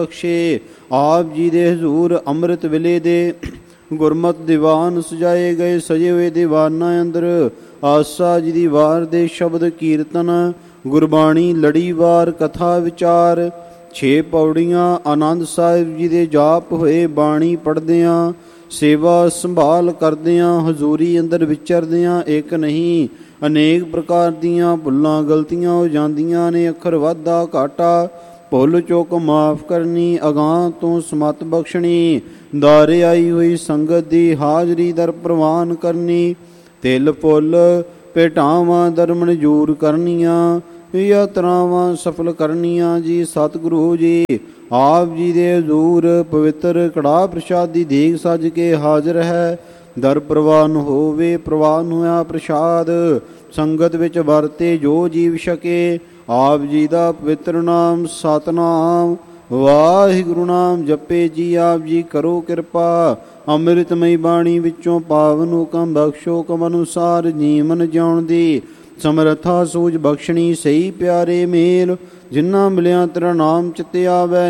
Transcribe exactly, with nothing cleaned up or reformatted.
ਬਖਸ਼ੇ। ਆਪ ਜੀ ਦੇ ਹਜ਼ੂਰ ਅੰਮ੍ਰਿਤ ਵੇਲੇ ਦੇ ਗੁਰਮਤ ਦੀਵਾਨ ਸਜਾਏ ਗਏ। ਸਜੇ ਹੋਏ ਦੀਵਾਨਾਂ ਅੰਦਰ ਆਸਾ ਜੀ ਦੀ ਵਾਰ ਦੇ ਸ਼ਬਦ ਕੀਰਤਨ, ਗੁਰਬਾਣੀ ਲੜੀਵਾਰ ਕਥਾ ਵਿਚਾਰ, ਛੇ ਪੌੜੀਆਂ ਆਨੰਦ ਸਾਹਿਬ ਜੀ ਦੇ ਜਾਪ ਹੋਏ। ਬਾਣੀ ਪੜ੍ਹਦਿਆਂ, ਸੇਵਾ ਸੰਭਾਲ ਕਰਦਿਆਂ, ਹਜ਼ੂਰੀ ਅੰਦਰ ਵਿਚਰਦਿਆਂ ਇੱਕ ਨਹੀਂ ਅਨੇਕ ਪ੍ਰਕਾਰ ਦੀਆਂ ਭੁੱਲਾਂ ਗਲਤੀਆਂ ਹੋ ਜਾਂਦੀਆਂ ਨੇ। ਅੱਖਰ ਵਾਧਾ ਘਾਟਾ, ਭੁੱਲ ਚੁੱਕ ਮਾਫ ਕਰਨੀ, ਅਗਾਂਹ ਤੋਂ ਸਮਤ ਬਖਸ਼ਣੀ, ਦਾਰੇ ਆਈ ਹੋਈ ਸੰਗਤ ਦੀ ਹਾਜ਼ਰੀ ਦਰ ਪ੍ਰਵਾਨ ਕਰਨੀ, ਤਿਲ ਫੁੱਲ ਭੇਟਾਵਾਂ ਦਰ ਮਨਜ਼ੂਰ ਕਰਨੀਆਂ, ਯਾਤਰਾਵਾਂ ਸਫਲ ਕਰਨੀਆਂ। ਜੀ ਸਤਿਗੁਰੂ ਜੀ ਆਪ ਜੀ ਦੇ ਹਜ਼ੂਰ ਪਵਿੱਤਰ ਕੜਾਹ ਪ੍ਰਸ਼ਾਦੀ ਦੇਗ ਸੱਜ ਕੇ ਹਾਜ਼ਰ ਹੈ। ਦਰ ਪ੍ਰਵਾਨ ਹੋਵੇ। ਪ੍ਰਵਾਨ ਹੋਇਆ ਪ੍ਰਸ਼ਾਦ ਸੰਗਤ ਵਿੱਚ ਵਰਤੇ ਜੋ ਜੀਵ ਛਕੇ। ਆਪ ਜੀ ਦਾ ਪਵਿੱਤਰ ਨਾਮ ਸਤਿਨਾਮ ਵਾਹਿਗੁਰੂ ਨਾਮ ਜਪੇ। ਜੀ ਆਪ ਜੀ ਕਰੋ ਕਿਰਪਾ, ਅੰਮ੍ਰਿਤਮਈ ਬਾਣੀ ਵਿੱਚੋਂ ਪਾਵਨ ਹੁਕਮ ਬਖਸ਼ੋ। ਹੁਕਮ ਅਨੁਸਾਰ ਜੀਵਨ ਜਿਉਣ ਦੀ ਸਮਰੱਥਾ ਸੂਝ ਬਖਸ਼ਣੀ। ਸਹੀ ਪਿਆਰੇ ਮੇਲ ਜਿਨ੍ਹਾਂ ਮਿਲਿਆ ਤੇਰਾ ਨਾਮ ਚਿੱਤੇ ਆਵੈ।